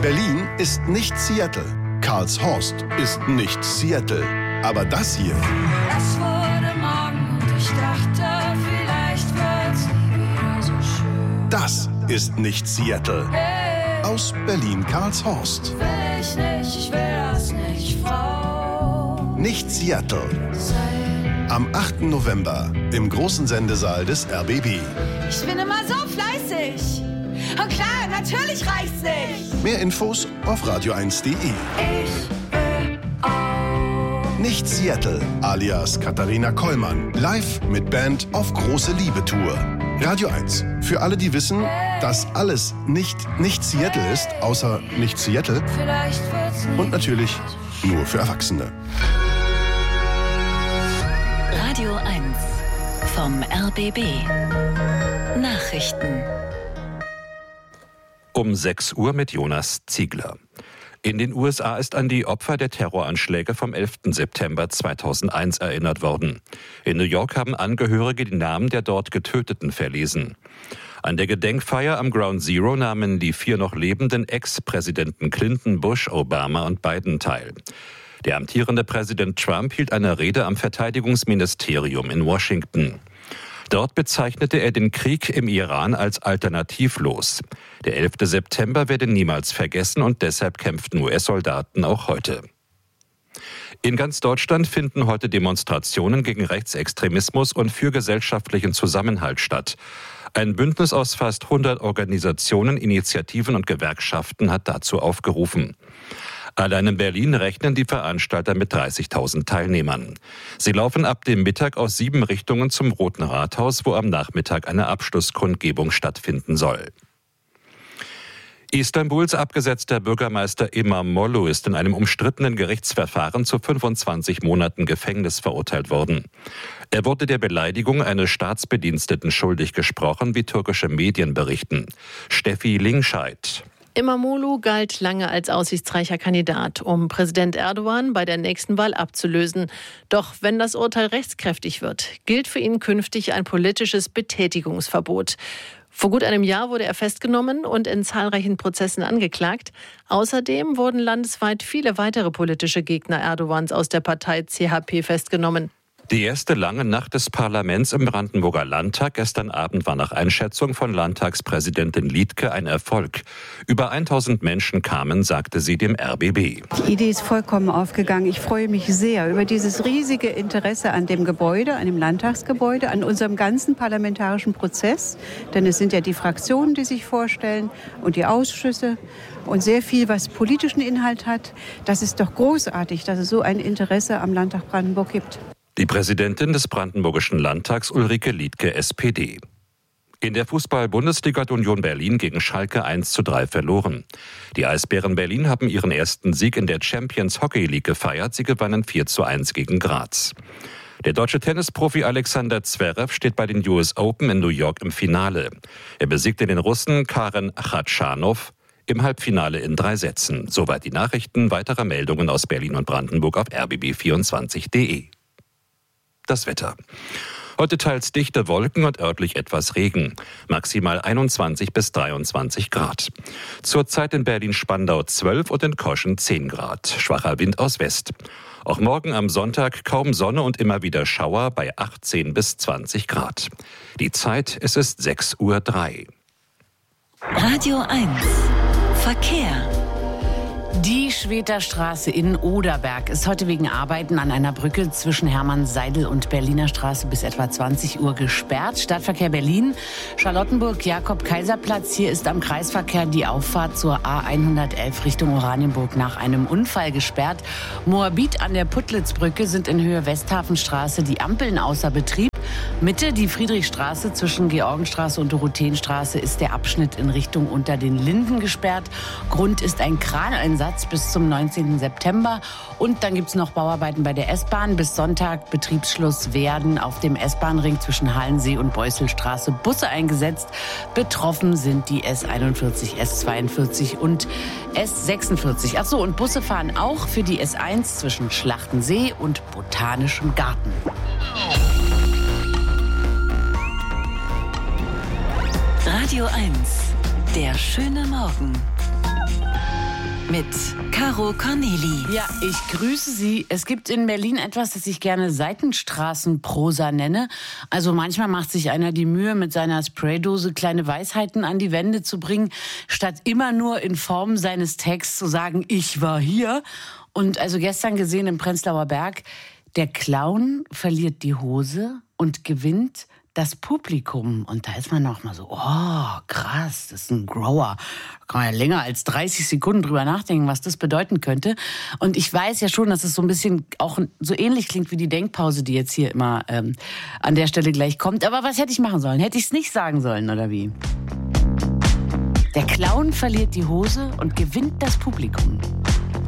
Berlin ist nicht Seattle. Karlshorst ist nicht Seattle. Aber das hier... Es wurde Morgen und ich dachte, vielleicht wird's nie wieder so schön. Das ist nicht Seattle. Hey, Aus Berlin-Karlshorst. will ich nicht, ich will das nicht, Frau. Nicht Seattle. Sein. Am 8. November im großen Sendesaal des RBB. Ich bin immer so fleißig. Und klar, natürlich reicht's nicht. Mehr Infos auf radio1.de. Ich will auch. Nicht Seattle, alias Katharina Kollmann. Live mit Band auf große Liebe-Tour. Radio 1. Für alle, die wissen, dass alles nicht Seattle ist, außer nicht Seattle. Vielleicht wird's nie Und natürlich nur für Erwachsene. Radio 1 vom RBB. Nachrichten. Um 6 Uhr mit Jonas Ziegler. In den USA ist an die Opfer der Terroranschläge vom 11. September 2001 erinnert worden. In New York haben Angehörige die Namen der dort Getöteten verlesen. An der Gedenkfeier am Ground Zero nahmen die 4 noch lebenden Ex-Präsidenten Clinton, Bush, Obama und Biden teil. Der amtierende Präsident Trump hielt eine Rede am Verteidigungsministerium in Washington. Dort bezeichnete er den Krieg im Iran als alternativlos. Der 11. September werde niemals vergessen und deshalb kämpften US-Soldaten auch heute. In ganz Deutschland finden heute Demonstrationen gegen Rechtsextremismus und für gesellschaftlichen Zusammenhalt statt. Ein Bündnis aus fast 100 Organisationen, Initiativen und Gewerkschaften hat dazu aufgerufen. Allein in Berlin rechnen die Veranstalter mit 30.000 Teilnehmern. Sie laufen ab dem Mittag aus 7 Richtungen zum Roten Rathaus, wo am Nachmittag eine Abschlusskundgebung stattfinden soll. Istanbuls abgesetzter Bürgermeister İmamoğlu ist in einem umstrittenen Gerichtsverfahren zu 25 Monaten Gefängnis verurteilt worden. Er wurde der Beleidigung eines Staatsbediensteten schuldig gesprochen, wie türkische Medien berichten. Steffi Lingscheid. İmamoğlu galt lange als aussichtsreicher Kandidat, um Präsident Erdogan bei der nächsten Wahl abzulösen. Doch wenn das Urteil rechtskräftig wird, gilt für ihn künftig ein politisches Betätigungsverbot. Vor gut einem Jahr wurde er festgenommen und in zahlreichen Prozessen angeklagt. Außerdem wurden landesweit viele weitere politische Gegner Erdogans aus der Partei CHP festgenommen. Die erste lange Nacht des Parlaments im Brandenburger Landtag gestern Abend war nach Einschätzung von Landtagspräsidentin Liedtke ein Erfolg. Über 1000 Menschen kamen, sagte sie dem RBB. Die Idee ist vollkommen aufgegangen. Ich freue mich sehr über dieses riesige Interesse an dem Gebäude, an dem Landtagsgebäude, an unserem ganzen parlamentarischen Prozess. Denn es sind ja die Fraktionen, die sich vorstellen und die Ausschüsse und sehr viel, was politischen Inhalt hat. Das ist doch großartig, dass es so ein Interesse am Landtag Brandenburg gibt. Die Präsidentin des Brandenburgischen Landtags Ulrike Liedtke, SPD. In der Fußball-Bundesliga hat Union Berlin gegen Schalke 1:3 verloren. Die Eisbären Berlin haben ihren ersten Sieg in der Champions Hockey League gefeiert. Sie gewannen 4:1 gegen Graz. Der deutsche Tennisprofi Alexander Zverev steht bei den US Open in New York im Finale. Er besiegte den Russen Karen Khachanov im Halbfinale in 3 Sätzen. Soweit die Nachrichten. Weitere Meldungen aus Berlin und Brandenburg auf rbb24.de. Das Wetter. Heute teils dichte Wolken und örtlich etwas Regen. Maximal 21 bis 23 Grad. Zurzeit in Berlin-Spandau 12 und in Koschen 10 Grad. Schwacher Wind aus West. Auch morgen am Sonntag kaum Sonne und immer wieder Schauer bei 18 bis 20 Grad. Die Zeit, es ist 6:03 Uhr. Radio 1 Verkehr. Die Schweterstraße in Oderberg ist heute wegen Arbeiten an einer Brücke zwischen Hermann-Seidel und Berliner Straße bis etwa 20 Uhr gesperrt. Stadtverkehr Berlin, Charlottenburg-Jakob-Kaiser-Platz. Hier ist am Kreisverkehr die Auffahrt zur A111 Richtung Oranienburg nach einem Unfall gesperrt. Moabit an der Puttlitzbrücke sind in Höhe Westhafenstraße die Ampeln außer Betrieb. Mitte die Friedrichstraße zwischen Georgenstraße und Dorotheenstraße ist der Abschnitt in Richtung Unter den Linden gesperrt. Grund ist ein Kraneinsatz bis zum 19. September. Und dann gibt es noch Bauarbeiten bei der S-Bahn. Bis Sonntag Betriebsschluss werden auf dem S-Bahn-Ring zwischen Hallensee und Beuselstraße Busse eingesetzt. Betroffen sind die S41, S42 und S46. Ach so, und Busse fahren auch für die S1 zwischen Schlachtensee und Botanischem Garten. Radio 1, der schöne Morgen. mit Caro Corneli. Ja, ich grüße Sie. Es gibt in Berlin etwas, das ich gerne Seitenstraßenprosa nenne. Also manchmal macht sich einer die Mühe, mit seiner Spraydose kleine Weisheiten an die Wände zu bringen, statt immer nur in Form seines Texts zu sagen, ich war hier. Und also gestern gesehen im Prenzlauer Berg, der Clown verliert die Hose und gewinnt das Publikum. Und da ist man noch mal so, oh, krass, das ist ein Grower. Da kann man ja länger als 30 Sekunden drüber nachdenken, was das bedeuten könnte. Und ich weiß ja schon, dass es so ein bisschen auch so ähnlich klingt wie die Denkpause, die jetzt hier immer an der Stelle gleich kommt. Aber was hätte ich machen sollen? Hätte ich es nicht sagen sollen, oder wie? Der Clown verliert die Hose und gewinnt das Publikum.